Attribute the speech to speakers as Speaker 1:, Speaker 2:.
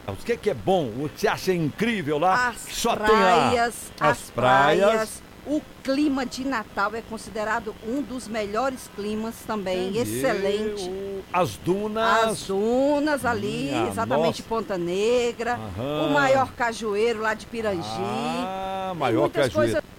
Speaker 1: O que é bom? O que você acha incrível lá?
Speaker 2: As
Speaker 1: Só
Speaker 2: praias,
Speaker 1: tem as praias.
Speaker 2: O clima de Natal é considerado um dos melhores climas também, excelente.
Speaker 1: As dunas.
Speaker 2: As dunas ali,
Speaker 1: Minha
Speaker 2: exatamente
Speaker 1: nossa.
Speaker 2: Ponta Negra,
Speaker 1: Aham.
Speaker 2: o maior cajueiro lá de Pirangi.
Speaker 1: Ah,
Speaker 2: Tem
Speaker 1: maior
Speaker 2: muitas
Speaker 1: cajueiro.
Speaker 2: coisas